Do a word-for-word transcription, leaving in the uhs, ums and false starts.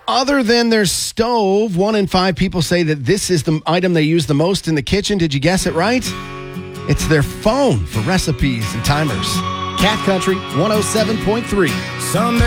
Other than their stove, one in five people say that this is the item they use the most in the kitchen. Did you guess it right? It's their phone for recipes and timers. Cat Country one oh seven point three. Some